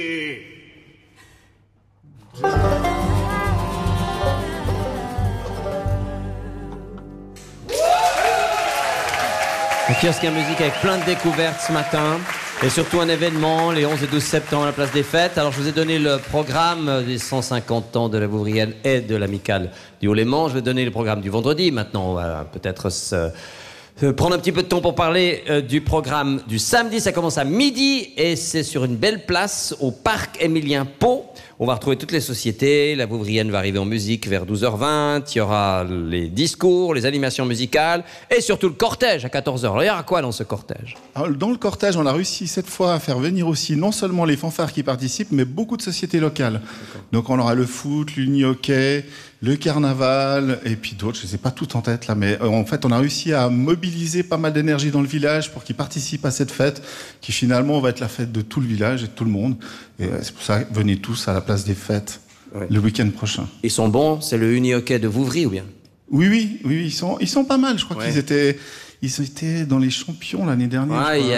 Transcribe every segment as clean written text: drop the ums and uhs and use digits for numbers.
Un kiosque à musique avec plein de découvertes ce matin. Et surtout un événement, les 11 et 12 septembre à la place des Fêtes. Alors je vous ai donné le programme des 150 ans de la Vouvrienne et de l'Amicale du Haut-Léman. Je vais donner le programme du vendredi. Maintenant, on va peut-être prendre un petit peu de temps pour parler du programme du samedi. Ça commence à midi et c'est sur une belle place au parc Émilien Pau. On va retrouver toutes les sociétés. La Vouvrienne va arriver en musique vers 12h20. Il y aura les discours, les animations musicales et surtout le cortège à 14h. Alors, il y aura quoi dans ce cortège ? Alors, dans le cortège, on a réussi cette fois à faire venir aussi non seulement les fanfares qui participent, mais beaucoup de sociétés locales. D'accord. Donc on aura le foot, l'uni-hockey, le carnaval et puis d'autres. Je ne sais pas tout en tête là, mais en fait on a réussi à mobiliser pas mal d'énergie dans le village pour qu'ils participent à cette fête qui finalement va être la fête de tout le village et de tout le monde. Et c'est pour ça, venez tous à la place des Fêtes le week-end prochain. Ils sont bons, c'est le uni-hockey de Vouvry ou bien ? Oui, ils sont pas mal. Je crois qu'ils étaient dans les champions l'année dernière.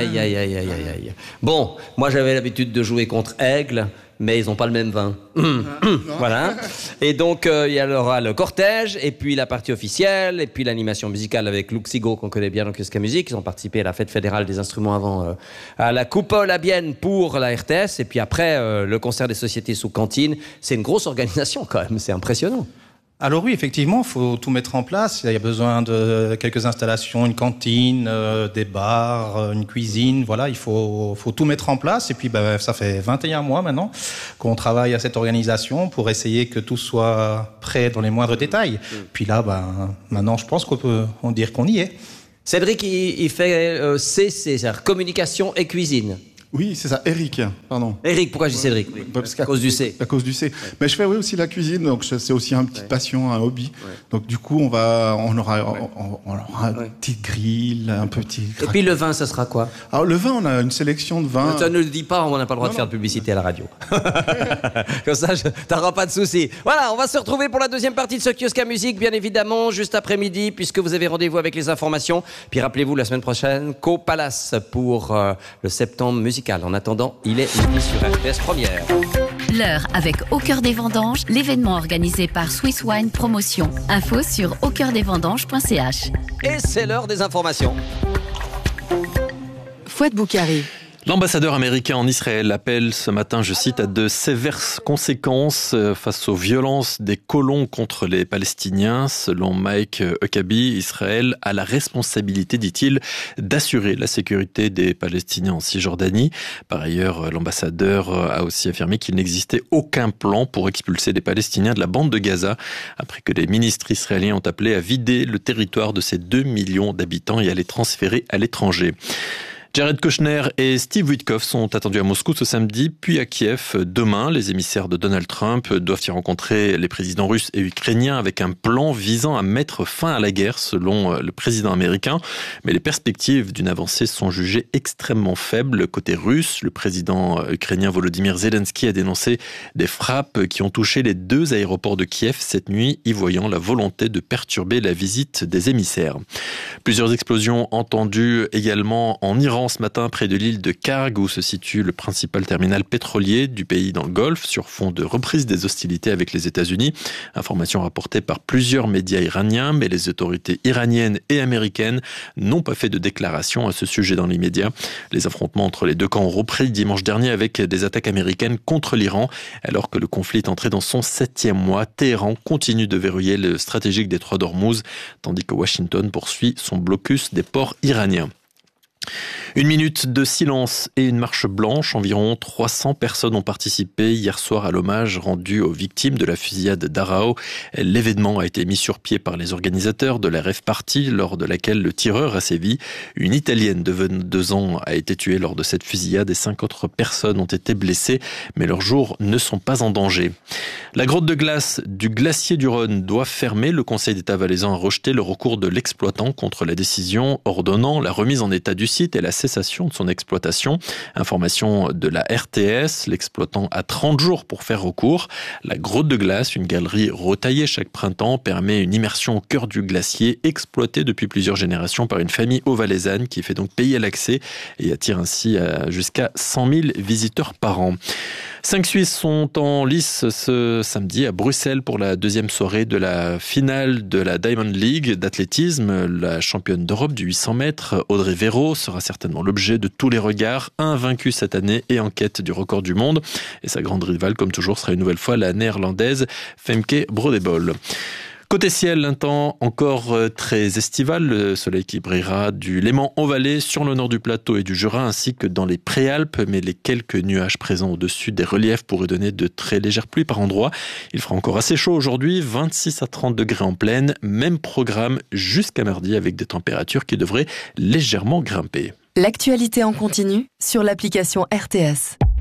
Aïe. Bon, moi j'avais l'habitude de jouer contre Aigle, mais ils n'ont pas le même vin. Voilà. Et donc il y aura le cortège, et puis la partie officielle, et puis l'animation musicale avec Luxigo, qu'on connaît bien dans Kiosque à Musique. Ils ont participé à la fête fédérale des instruments avant, à la coupole à Bienne pour la RTS, et puis après le concert des sociétés sous cantine. C'est une grosse organisation quand même, c'est impressionnant. Alors oui, effectivement, il faut tout mettre en place. Il y a besoin de quelques installations, une cantine, des bars, une cuisine. Voilà, il faut tout mettre en place. Et puis, ça fait 21 mois maintenant qu'on travaille à cette organisation pour essayer que tout soit prêt dans les moindres détails. Puis là, maintenant, je pense qu'on peut dire qu'on y est. Cédric, il fait CC, c'est-à-dire communication et cuisine. Oui, c'est ça, Eric, pardon. Eric, pourquoi je dis Cédric ? Parce à cause du C. À cause du C. Ouais. Mais je fais aussi la cuisine, donc c'est aussi une petite passion, un hobby. Ouais. Donc du coup, on aura un petit grill, un petit... Et puis le vin, ça sera quoi ? Alors le vin, on a une sélection de vins... Ça ne le dis pas, on n'a pas le droit de faire de publicité à la radio. Comme ça, t'auras pas de soucis. Voilà, on va se retrouver pour la deuxième partie de ce kiosque à musique, bien évidemment, juste après-midi, puisque vous avez rendez-vous avec les informations. Puis rappelez-vous, la semaine prochaine, Qu'au Palace pour le septembre musical. En attendant, il est midi sur RTS Première. L'heure avec Au Cœur des Vendanges, l'événement organisé par Swiss Wine Promotion. Info sur aucoeurdesvendanges.ch. Et c'est l'heure des informations. Fouad Boukari. L'ambassadeur américain en Israël appelle ce matin, je cite, à de sévères conséquences face aux violences des colons contre les Palestiniens. Selon Mike Huckabee, Israël a la responsabilité, dit-il, d'assurer la sécurité des Palestiniens en Cisjordanie. Par ailleurs, l'ambassadeur a aussi affirmé qu'il n'existait aucun plan pour expulser les Palestiniens de la bande de Gaza, après que les ministres israéliens ont appelé à vider le territoire de ces 2 millions d'habitants et à les transférer à l'étranger. Jared Kushner et Steve Witkoff sont attendus à Moscou ce samedi, puis à Kiev demain. Les émissaires de Donald Trump doivent y rencontrer les présidents russes et ukrainiens avec un plan visant à mettre fin à la guerre, selon le président américain. Mais les perspectives d'une avancée sont jugées extrêmement faibles. Côté russe, le président ukrainien Volodymyr Zelensky a dénoncé des frappes qui ont touché les 2 aéroports de Kiev cette nuit, y voyant la volonté de perturber la visite des émissaires. Plusieurs explosions entendues également en Iran ce matin près de l'île de Karg où se situe le principal terminal pétrolier du pays dans le Golfe sur fond de reprise des hostilités avec les États-Unis. Information rapportée par plusieurs médias iraniens, mais les autorités iraniennes et américaines n'ont pas fait de déclaration à ce sujet dans l'immédiat. Les affrontements entre les deux camps ont repris dimanche dernier avec des attaques américaines contre l'Iran. Alors que le conflit est entré dans son 7e mois, Téhéran continue de verrouiller le stratégique détroit d'Ormuz, tandis que Washington poursuit son blocus des ports iraniens. 1 minute de silence et une marche blanche. Environ 300 personnes ont participé hier soir à l'hommage rendu aux victimes de la fusillade d'Arao. L'événement a été mis sur pied par les organisateurs de la rave party, lors de laquelle le tireur a sévi. Une Italienne de 22 ans a été tuée lors de cette fusillade et 5 autres personnes ont été blessées, mais leurs jours ne sont pas en danger. La grotte de glace du glacier du Rhône doit fermer. Le Conseil d'État valaisan a rejeté le recours de l'exploitant contre la décision ordonnant la remise en état du site et la cessation de son exploitation. Information de la RTS, l'exploitant a 30 jours pour faire recours. La grotte de glace, une galerie retaillée chaque printemps, permet une immersion au cœur du glacier, exploitée depuis plusieurs générations par une famille haut-valaisanne qui fait donc payer l'accès et attire ainsi jusqu'à 100 000 visiteurs par an. 5 Suisses sont en lice ce samedi à Bruxelles pour la deuxième soirée de la finale de la Diamond League d'athlétisme. La championne d'Europe du 800 mètres, Audrey Verreaux, sera certainement l'objet de tous les regards. Invaincue cette année et en quête du record du monde. Et sa grande rivale, comme toujours, sera une nouvelle fois la néerlandaise Femke Brodebol. Côté ciel, un temps encore très estival. Le soleil qui brillera du Léman-Envalais sur le nord du plateau et du Jura ainsi que dans les Préalpes. Mais les quelques nuages présents au-dessus des reliefs pourraient donner de très légères pluies par endroits. Il fera encore assez chaud aujourd'hui, 26 à 30 degrés en plaine. Même programme jusqu'à mardi avec des températures qui devraient légèrement grimper. L'actualité en continu sur l'application RTS.